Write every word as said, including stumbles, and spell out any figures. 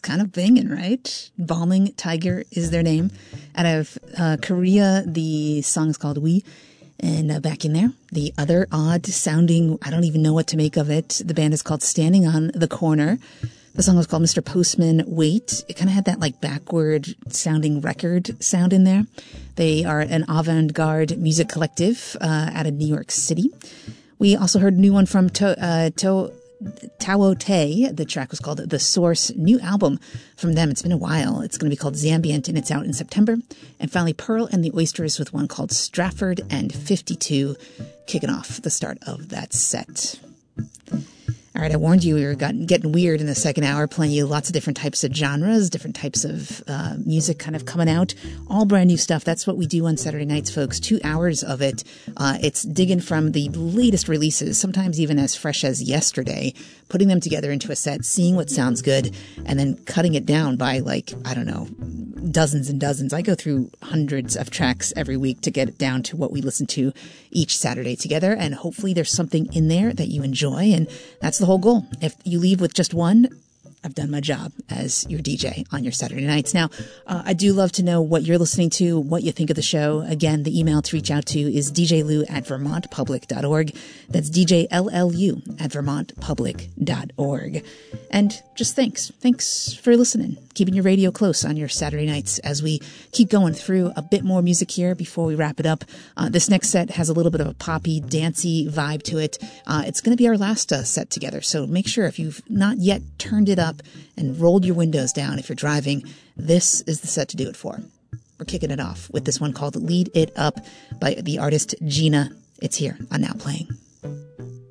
kind of banging, right? Balming Tiger is their name. Out of uh, Korea, the song is called We. And uh, back in there, the other odd sounding, I don't even know what to make of it. The band is called Standing on the Corner. The song was called Mister Postman Wait. It kind of had that like backward sounding record sound in there. They are an avant-garde music collective uh, out of New York City. We also heard a new one from To, uh, to Tao Te. The track was called The Source. New album from them. It's been a while. It's going to be called Zambient, and it's out in September. And finally, Pearl and the Oysters with one called Stratford and fifty-two, kicking off the start of that set. All right, I warned you we were gotten, getting weird in the second hour, playing you lots of different types of genres, different types of uh, music kind of coming out, all brand new stuff. That's what we do on Saturday nights, folks. Two hours of it. Uh, it's digging from the latest releases, sometimes even as fresh as yesterday, putting them together into a set, seeing what sounds good, and then cutting it down by like, I don't know, dozens and dozens. I go through hundreds of tracks every week to get it down to what we listen to each Saturday together. And hopefully there's something in there that you enjoy. And that's the whole goal. If you leave with just one, I've done my job as your D J on your Saturday nights. Now, uh, I do love to know what you're listening to, what you think of the show. Again, the email to reach out to is d j lou at vermont public dot org. That's D J L L U at vermont public dot org. And just thanks. Thanks for listening, keeping your radio close on your Saturday nights as we keep going through a bit more music here before we wrap it up. Uh, this next set has a little bit of a poppy, dancey vibe to it. Uh, it's going to be our last uh, set together, so make sure if you've not yet turned it up and rolled your windows down if you're driving, this is the set to do it for. We're kicking it off with this one called Lead It Up by the artist Gina. It's here on Now Playing.